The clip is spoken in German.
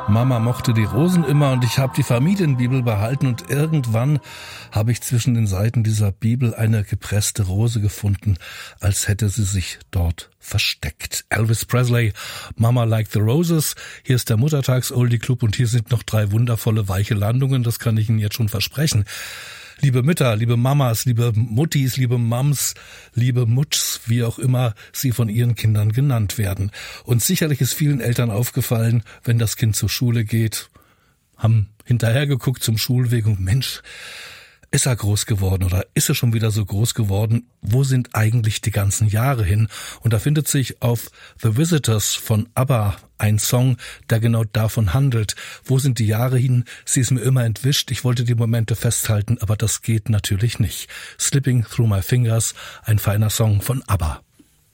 Mama mochte die Rosen immer und ich habe die Familienbibel behalten und irgendwann habe ich zwischen den Seiten dieser Bibel eine gepresste Rose gefunden, als hätte sie sich dort versteckt. Elvis Presley, Mama Like the Roses. Hier ist der Muttertags-Oldie-Club und hier sind noch 3 wundervolle weiche Landungen, das kann ich Ihnen jetzt schon versprechen. Liebe Mütter, liebe Mamas, liebe Muttis, liebe Mams, liebe Mutschs, wie auch immer sie von ihren Kindern genannt werden. Und sicherlich ist vielen Eltern aufgefallen, wenn das Kind zur Schule geht, haben hinterhergeguckt zum Schulweg und Mensch, ist er groß geworden oder ist er schon wieder so groß geworden? Wo sind eigentlich die ganzen Jahre hin? Und da findet sich auf The Visitors von ABBA ein Song, der genau davon handelt. Wo sind die Jahre hin? Sie ist mir immer entwischt. Ich wollte die Momente festhalten, aber das geht natürlich nicht. Slipping Through My Fingers, ein feiner Song von ABBA.